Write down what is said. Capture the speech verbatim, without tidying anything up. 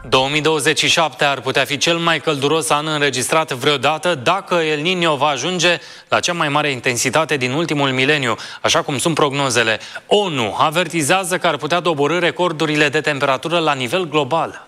două mii douăzeci și șapte ar putea fi cel mai călduros an înregistrat vreodată dacă El Niño va ajunge la cea mai mare intensitate din ultimul mileniu, așa cum sunt prognozele. ONU avertizează că ar putea doborî recordurile de temperatură la nivel global.